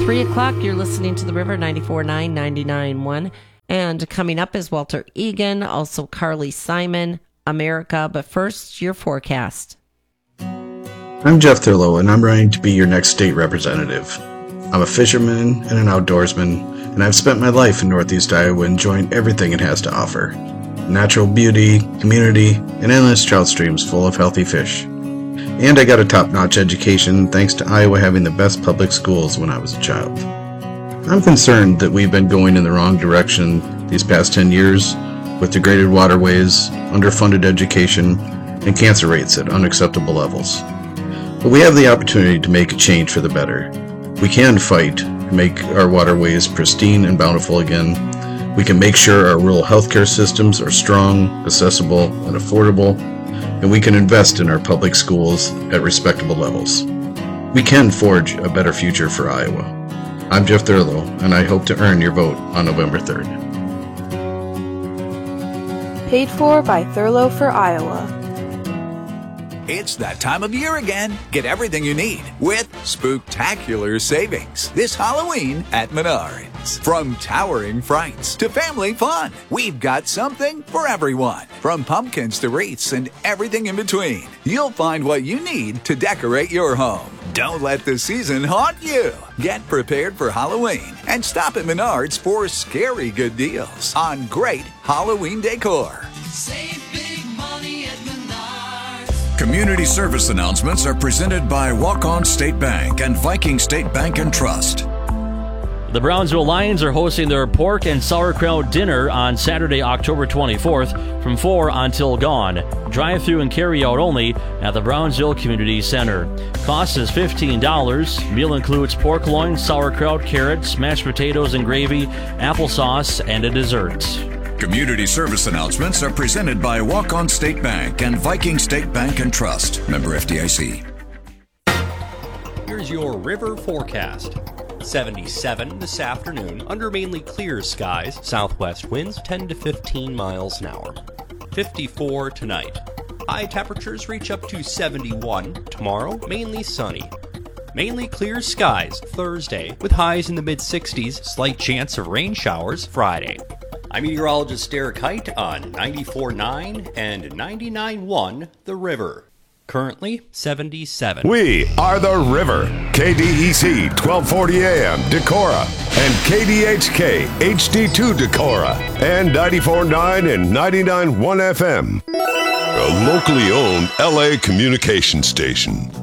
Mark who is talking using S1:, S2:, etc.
S1: 3 o'clock, you're listening to The River 94.9, 99.1. And coming up is Walter Egan, also Carly Simon, America. But first, your forecast.
S2: I'm Jeff Thurlow, and I'm running to be your next state representative. I'm a fisherman and an outdoorsman, and I've spent my life in Northeast Iowa enjoying everything it has to offer. Natural beauty, community, and endless trout streams full of healthy fish. And I got a top-notch education thanks to Iowa having the best public schools when I was a child. I'm concerned that we've been going in the wrong direction these past 10 years with degraded waterways, underfunded education, and cancer rates at unacceptable levels. But we have the opportunity to make a change for the better. We can fight to make our waterways pristine and bountiful again. We can make sure our rural healthcare systems are strong, accessible, and affordable, and we can invest in our public schools at respectable levels. We can forge a better future for Iowa. I'm Jeff Thurlow, and I hope to earn your vote on November 3rd.
S3: Paid for by Thurlow for Iowa.
S4: It's that time of year again. Get everything you need with spooktacular savings this Halloween at Menards. From towering frights to family fun, we've got something for everyone. From pumpkins to wreaths and everything in between, you'll find what you need to decorate your home. Don't let the season haunt you. Get prepared for Halloween and stop at Menards for scary good deals on great Halloween decor.
S5: Save big money at Menards.
S6: Community service announcements are presented by Walk-On State Bank and Viking State Bank and Trust.
S7: The Brownsville Lions are hosting their pork and sauerkraut dinner on Saturday, October 24th from 4 until dawn. Drive-through and carry-out only at the Brownsville Community Center. Cost is $15. Meal includes pork loin, sauerkraut, carrots, mashed potatoes and gravy, applesauce, and a dessert.
S6: Community service announcements are presented by Walk-On State Bank and Viking State Bank and Trust. Member FDIC.
S8: Here's your river forecast. 77 this afternoon under mainly clear skies. Southwest winds 10 to 15 miles an hour. 54 tonight. High temperatures reach up to 71. Tomorrow, mainly sunny. Mainly clear skies Thursday with highs in the mid-60s. Slight chance of rain showers Friday. I'm meteorologist Derek Height on 94.9 and 99.1 The River. Currently 77.
S9: We are The River. KDEC 1240 AM Decorah and KDHK HD2 Decorah and 94.9 and 99.1 FM. A locally owned LA communication station.